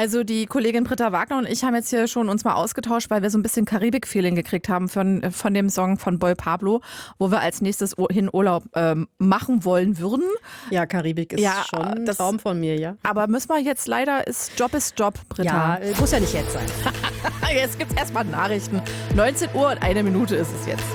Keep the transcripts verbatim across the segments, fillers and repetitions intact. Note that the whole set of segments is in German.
Also die Kollegin Britta Wagner und ich haben jetzt hier schon uns mal ausgetauscht, weil wir so ein bisschen Karibik-Feeling gekriegt haben von, von dem Song von Boy Pablo, wo wir als nächstes hin Urlaub ähm, machen wollen würden. Ja, Karibik ist ja, schon ein das, Traum von mir, ja. Aber müssen wir jetzt leider, ist Job ist Job, Britta. Ja, muss ja nicht jetzt sein. Jetzt gibt's erstmal Nachrichten. neunzehn Uhr und eine Minute ist es jetzt.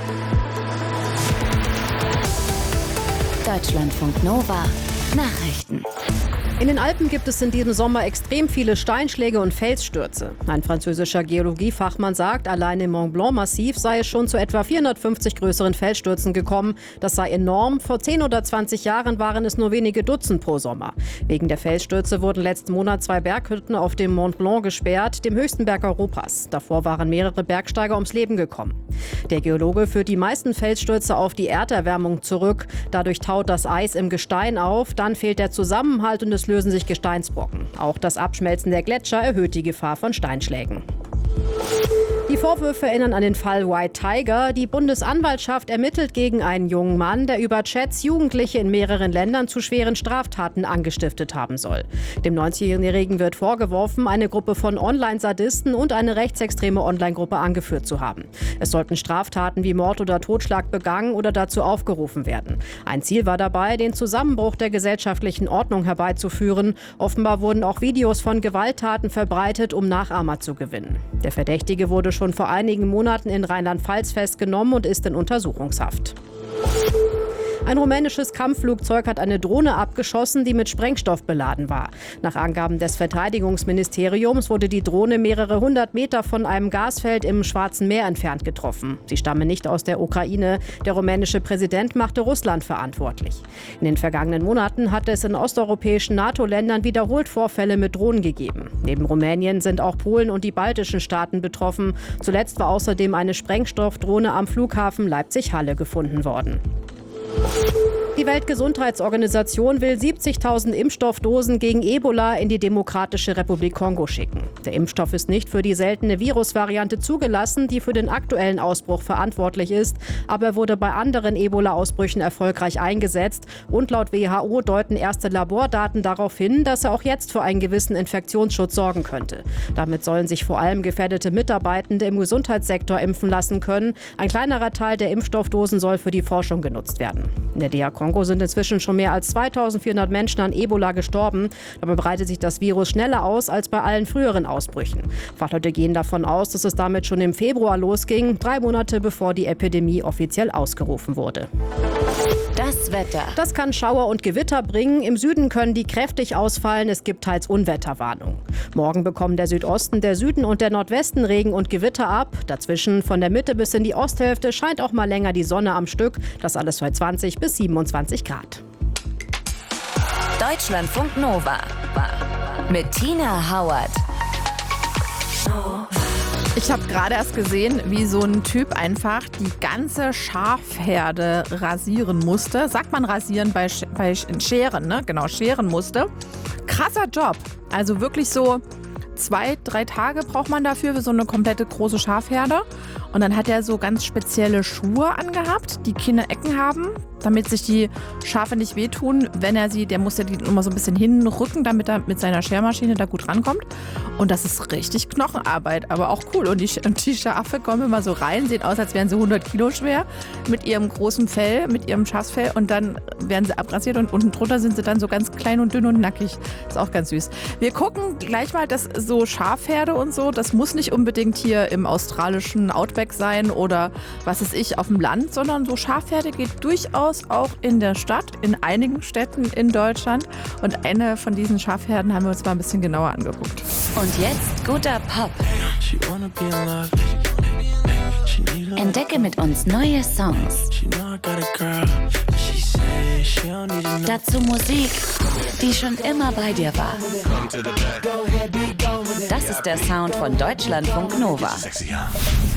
Deutschlandfunk Nova Nachrichten. In den Alpen gibt es in diesem Sommer extrem viele Steinschläge und Felsstürze. Ein französischer Geologiefachmann sagt, allein im Mont Blanc-Massiv sei es schon zu etwa vierhundertfünfzig größeren Felsstürzen gekommen. Das sei enorm. Vor zehn oder zwanzig Jahren waren es nur wenige Dutzend pro Sommer. Wegen der Felsstürze wurden letzten Monat zwei Berghütten auf dem Mont Blanc gesperrt, dem höchsten Berg Europas. Davor waren mehrere Bergsteiger ums Leben gekommen. Der Geologe führt die meisten Felsstürze auf die Erderwärmung zurück. Dadurch taut das Eis im Gestein auf, dann fehlt der Zusammenhalt und es lösen sich Gesteinsbrocken. Auch das Abschmelzen der Gletscher erhöht die Gefahr von Steinschlägen. Die Vorwürfe erinnern an den Fall White Tiger. Die Bundesanwaltschaft ermittelt gegen einen jungen Mann, der über Chats Jugendliche in mehreren Ländern zu schweren Straftaten angestiftet haben soll. Dem neunzehnjährigen wird vorgeworfen, eine Gruppe von Online-Sadisten und eine rechtsextreme Online-Gruppe angeführt zu haben. Es sollten Straftaten wie Mord oder Totschlag begangen oder dazu aufgerufen werden. Ein Ziel war dabei, den Zusammenbruch der gesellschaftlichen Ordnung herbeizuführen. Offenbar wurden auch Videos von Gewalttaten verbreitet, um Nachahmer zu gewinnen. Der Verdächtige wurde schon vor einigen Monaten in Rheinland-Pfalz festgenommen und ist in Untersuchungshaft. Ein rumänisches Kampfflugzeug hat eine Drohne abgeschossen, die mit Sprengstoff beladen war. Nach Angaben des Verteidigungsministeriums wurde die Drohne mehrere hundert Meter von einem Gasfeld im Schwarzen Meer entfernt getroffen. Sie stamme nicht aus der Ukraine. Der rumänische Präsident machte Russland verantwortlich. In den vergangenen Monaten hat es in osteuropäischen NATO-Ländern wiederholt Vorfälle mit Drohnen gegeben. Neben Rumänien sind auch Polen und die baltischen Staaten betroffen. Zuletzt war außerdem eine Sprengstoffdrohne am Flughafen Leipzig-Halle gefunden worden. Die Weltgesundheitsorganisation will siebzigtausend Impfstoffdosen gegen Ebola in die Demokratische Republik Kongo schicken. Der Impfstoff ist nicht für die seltene Virusvariante zugelassen, die für den aktuellen Ausbruch verantwortlich ist, aber er wurde bei anderen Ebola-Ausbrüchen erfolgreich eingesetzt und laut W H O deuten erste Labordaten darauf hin, dass er auch jetzt für einen gewissen Infektionsschutz sorgen könnte. Damit sollen sich vor allem gefährdete Mitarbeitende im Gesundheitssektor impfen lassen können. Ein kleinerer Teil der Impfstoffdosen soll für die Forschung genutzt werden. In der D R Kongo sind inzwischen schon mehr als zweitausendvierhundert Menschen an Ebola gestorben. Dabei breitet sich das Virus schneller aus als bei allen früheren Ausbrüchen. Fachleute gehen davon aus, dass es damit schon im Februar losging, drei Monate bevor die Epidemie offiziell ausgerufen wurde. Das Wetter. Das kann Schauer und Gewitter bringen. Im Süden können die kräftig ausfallen. Es gibt teils Unwetterwarnung. Morgen bekommen der Südosten, der Süden und der Nordwesten Regen und Gewitter ab. Dazwischen von der Mitte bis in die Osthälfte scheint auch mal länger die Sonne am Stück. Das alles bei zwanzig bis siebenundzwanzig Grad. Deutschlandfunk Nova mit Tina Hauert. Ich habe gerade erst gesehen, wie so ein Typ einfach die ganze Schafherde rasieren musste. Sagt man rasieren bei, Sch- bei Scheren, ne? Genau, scheren musste. Krasser Job. Also wirklich so zwei, drei Tage braucht man dafür für so eine komplette große Schafherde. Und dann hat er so ganz spezielle Schuhe angehabt, die keine Ecken haben, damit sich die Schafe nicht wehtun, wenn er sie, der muss ja die immer so ein bisschen hinrücken, damit er mit seiner Schermaschine da gut rankommt. Und das ist richtig Knochenarbeit, aber auch cool. Und die, und die Schafe kommen immer so rein, sehen aus, als wären sie hundert Kilo schwer, mit ihrem großen Fell, mit ihrem Schafsfell. Und dann werden sie abrasiert und unten drunter sind sie dann so ganz klein und dünn und nackig. Ist auch ganz süß. Wir gucken gleich mal, dass so Schafherde und so, das muss nicht unbedingt hier im australischen Outback sein oder was weiß ich, auf dem Land, sondern so Schafherde geht durchaus auch in der Stadt, in einigen Städten in Deutschland. Und eine von diesen Schafherden haben wir uns mal ein bisschen genauer angeguckt. Und jetzt guter Pop. Entdecke mit uns neue Songs. Dazu Musik, die schon immer bei dir war. Das ist der Sound von Deutschlandfunk Nova.